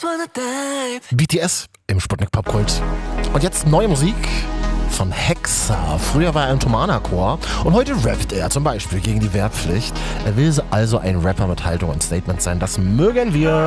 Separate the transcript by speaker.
Speaker 1: BTS im Sputnik Popkult. Und jetzt neue Musik von Hexa. Früher war er im Tomana-Chor und heute rappt er zum Beispiel gegen die Wehrpflicht. Er will also ein Rapper mit Haltung und Statement sein. Das mögen wir.